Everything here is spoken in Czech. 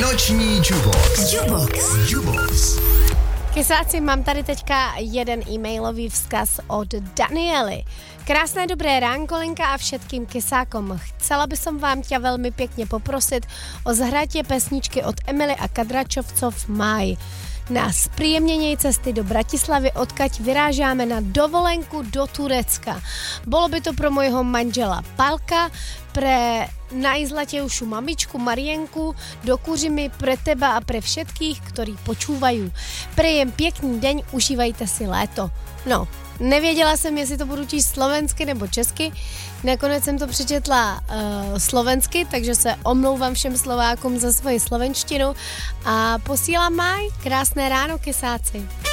Noční Jubox. Kysáci, mám tady teďka jeden e-mailový vzkaz od Daniely. Krásné dobré ránko, Lenka, a všetkým kysákom. Chcela by som vám ťa veľmi pekne poprosit o zhratie pesničky od Emily a Kadračovcov Maj. Na spríjemnenie cesty do Bratislavy, odkaď vyrážáme na dovolenku do Turecka. Bolo by to pro mojho manžela Palka, pre najzlatejšiu mamičku Marienku, do Kuřimy, pre teba a pre všetkých, ktorí počúvajú. Prejem pěkný deň, užívajte si léto. No, nevěděla jsem, jestli to budu číst slovensky nebo česky. Nakonec jsem to přečetla slovensky, takže se omlouvám všem Slovákům za svoji slovenštinu a posílám Maj. Krásné ráno, kysáci.